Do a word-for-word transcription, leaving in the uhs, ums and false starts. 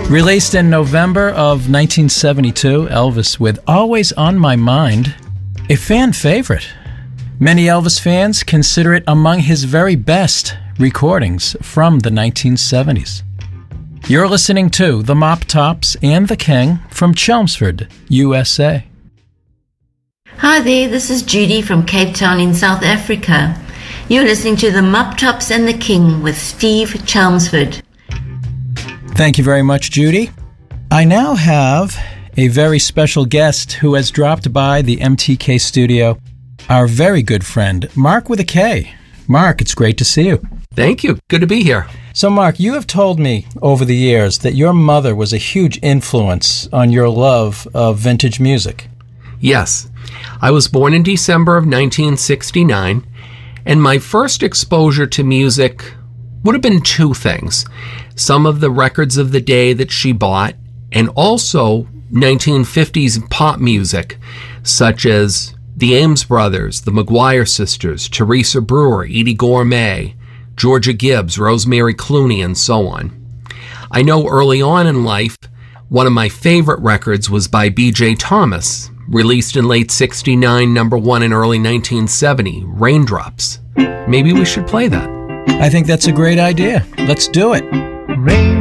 Released in November of nineteen seventy-two, Elvis with Always on My Mind, a fan favorite. Many Elvis fans consider it among his very best recordings from the nineteen seventies. You're listening to The Mop Tops and the King from Chelmsford, U S A. Hi there, this is Judy from Cape Town in South Africa. You're listening to The Mop Tops and the King with Steve Chelmsford. Thank you very much, Judy. I now have a very special guest who has dropped by the M T K studio, our very good friend, Mark with a K. Mark, it's great to see you. Thank you. Good to be here. So, Mark, you have told me over the years that your mother was a huge influence on your love of vintage music. Yes. I was born in December of nineteen sixty-nine, and my first exposure to music would have been two things. Some of the records of the day that she bought, and also nineteen fifties pop music, such as the Ames Brothers, the McGuire Sisters, Teresa Brewer, Edie Gourmet, Georgia Gibbs, Rosemary Clooney, and so on. I know early on in life, one of my favorite records was by B J Thomas, released in late sixty-nine, number one in early nineteen seventy, Raindrops. Maybe we should play that. I think that's a great idea. Let's do it. Rain